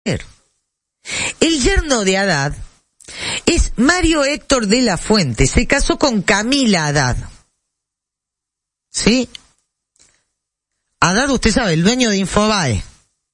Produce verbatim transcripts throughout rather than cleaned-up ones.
El yerno de Haddad es Mario Héctor de la Fuente, se casó con Camila Haddad. ¿Sí? Haddad, usted sabe, el dueño de Infobae.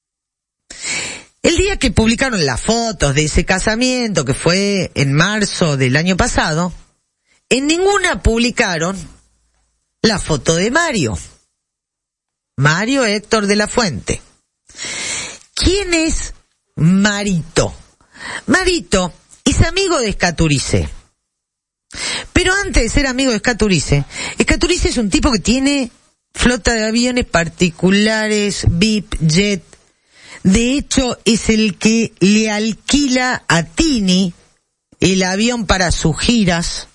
El día que publicaron las fotos de ese casamiento, que fue en marzo del año pasado, en ninguna publicaron la foto de Mario. Mario Héctor de la Fuente. ¿Quién es Marito? Marito es amigo de Escaturice. Pero antes de ser amigo de Escaturice, Escaturice es un tipo que tiene flota de aviones particulares, V I P, jet. De hecho, es el que le alquila a Tini el avión para sus giras.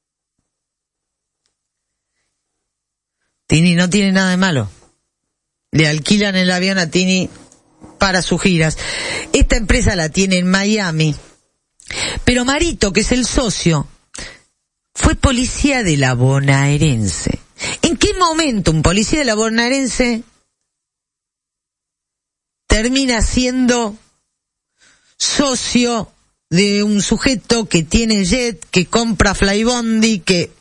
Tini no tiene nada de malo. Le alquilan el avión a Tini para sus giras. Esta empresa la tiene en Miami. Pero Marito, que es el socio, fue policía de la Bonaerense. ¿En qué momento un policía de la Bonaerense termina siendo socio de un sujeto que tiene jet, que compra Flybondi, que...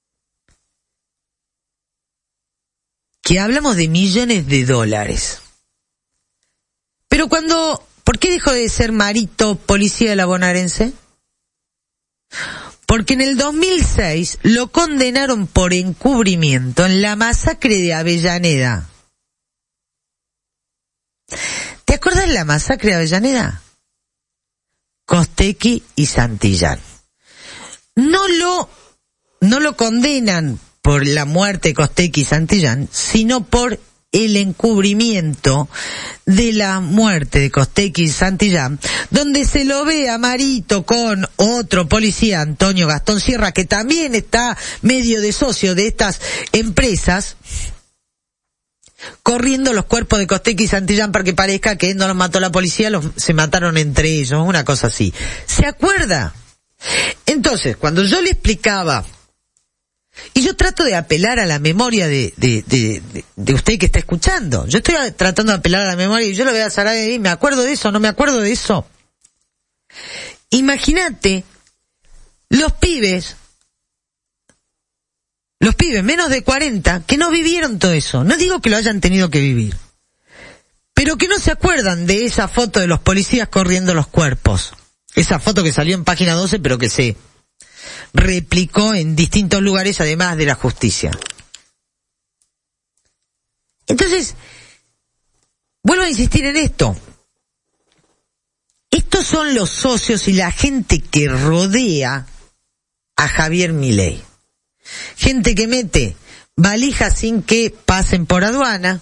que hablamos de millones de dólares? Pero cuando... ¿Por qué dejó de ser Marito policía de la Bonaerense? Porque en el dos mil seis lo condenaron por encubrimiento en la masacre de Avellaneda. ¿Te acuerdas de la masacre de Avellaneda? Costecchi y Santillán. No lo, no lo condenan por la muerte de Costecchi y Santillán, sino por el encubrimiento de la muerte de Costecchi y Santillán, donde se lo ve a Marito con otro policía, Antonio Gastón Sierra, que también está medio de socio de estas empresas, corriendo los cuerpos de Costecchi y Santillán para que parezca que no los mató la policía, los se mataron entre ellos, una cosa así. ¿Se acuerda? Entonces, cuando yo le explicaba, y yo trato de apelar a la memoria de, de, de, de, de usted que está escuchando, yo estoy tratando de apelar a la memoria, y yo lo voy a hacer ahí, ¿me acuerdo de eso? ¿No me acuerdo de eso? Imagínate, los pibes, los pibes menos de cuarenta, que no vivieron todo eso. No digo que lo hayan tenido que vivir, pero que no se acuerdan de esa foto de los policías corriendo los cuerpos. Esa foto que salió en Página doce, pero que se replicó en distintos lugares, además de la justicia. Entonces, vuelvo a insistir en esto. Estos son los socios y la gente que rodea a Javier Milei. Gente que mete valijas sin que pasen por aduana.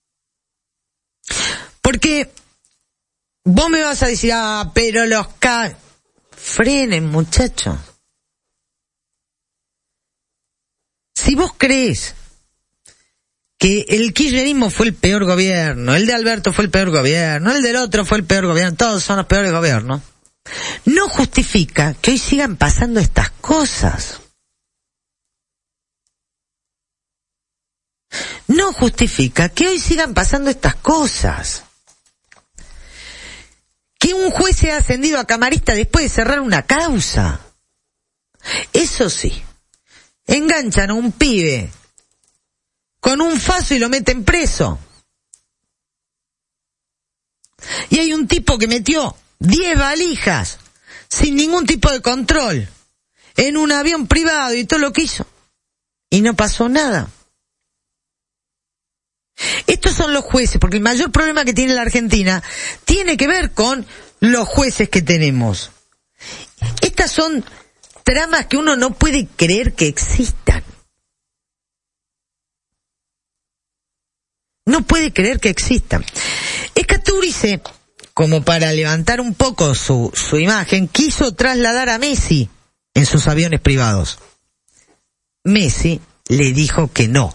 Porque vos me vas a decir, ah, pero los K... Frenen, muchachos. Si vos crees que el kirchnerismo fue el peor gobierno, el de Alberto fue el peor gobierno, el del otro fue el peor gobierno, todos son los peores gobiernos, no justifica que hoy sigan pasando estas cosas. No justifica que hoy sigan pasando estas cosas. Que un juez sea ascendido a camarista después de cerrar una causa. Eso sí, enganchan a un pibe con un faso y lo meten preso. Y hay un tipo que metió diez valijas sin ningún tipo de control en un avión privado y todo lo que hizo. Y no pasó nada. Estos son los jueces, porque el mayor problema que tiene la Argentina tiene que ver con los jueces que tenemos. Estas son tramas que uno no puede creer que existan. No puede creer que existan. Escaturice, como para levantar un poco su, su imagen, quiso trasladar a Messi en sus aviones privados. Messi le dijo que no.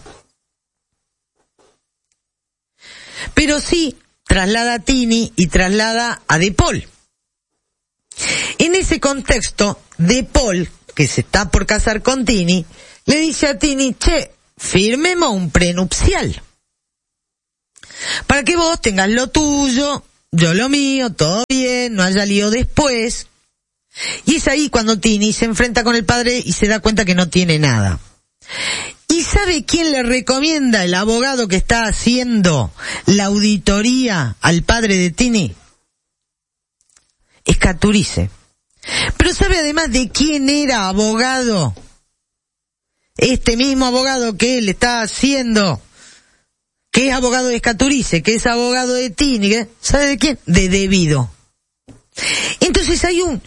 Pero sí traslada a Tini y traslada a De Paul. En ese contexto, De Paul, que se está por casar con Tini, le dice a Tini, che, firmemos un prenupcial. Para que vos tengas lo tuyo, yo lo mío, todo bien, no haya lío después. Y es ahí cuando Tini se enfrenta con el padre y se da cuenta que no tiene nada. ¿Y sabe quién le recomienda el abogado que está haciendo la auditoría al padre de Tini? Escaturice. Pero ¿sabe además de quién era abogado? Este mismo abogado que él está haciendo, que es abogado de Escaturice, que es abogado de Tini, ¿qué? ¿Sabe de quién? De Debido. Entonces hay un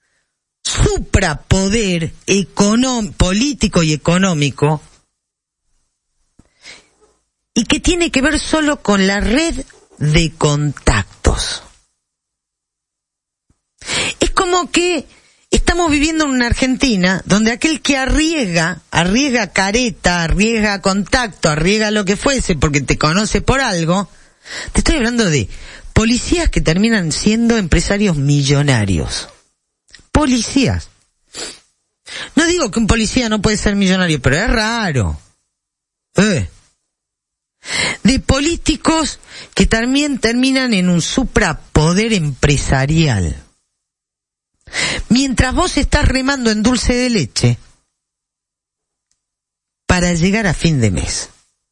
suprapoder económico, político y económico, y que tiene que ver solo con la red de contactos. Es como que estamos viviendo en una Argentina donde aquel que arriesga, arriesga careta, arriesga contacto, arriesga lo que fuese porque te conoce por algo. Te estoy hablando de policías que terminan siendo empresarios millonarios. Policías. No digo que un policía no puede ser millonario, pero es raro. Eh. De políticos que también terminan en un suprapoder empresarial. Mientras vos estás remando en dulce de leche para llegar a fin de mes.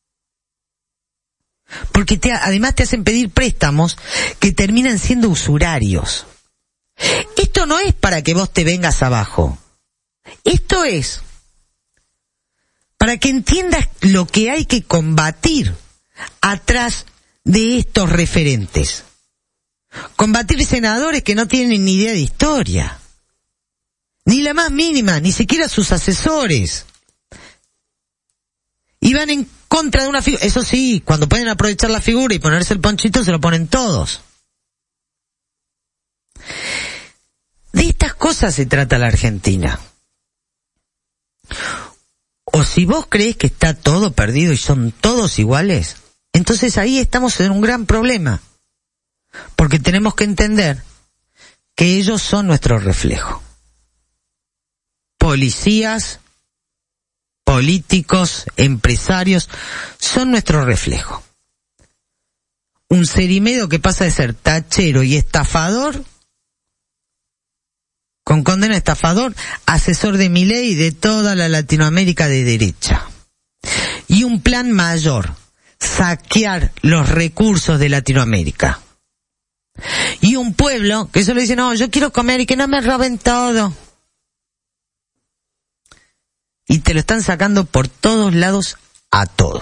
Porque te, además te hacen pedir préstamos que terminan siendo usurarios. Esto no es para que vos te vengas abajo. Esto es para que entiendas lo que hay que combatir atrás de estos referentes. Combatir senadores que no tienen ni idea de historia. Ni la más mínima, ni siquiera sus asesores. Y van en contra de una figura. Eso sí, cuando pueden aprovechar la figura y ponerse el ponchito, se lo ponen todos. De estas cosas se trata la Argentina. O si vos crees que está todo perdido y son todos iguales, entonces ahí estamos en un gran problema. Porque tenemos que entender que ellos son nuestro reflejo. Policías, políticos, empresarios, son nuestro reflejo. Un Cerimedo que pasa de ser tachero y estafador, con condena a estafador, asesor de Milei y de toda la Latinoamérica de derecha. Y un plan mayor, saquear los recursos de Latinoamérica. Y un pueblo que solo dice, no, yo quiero comer y que no me roben todo. Y te lo están sacando por todos lados a todos.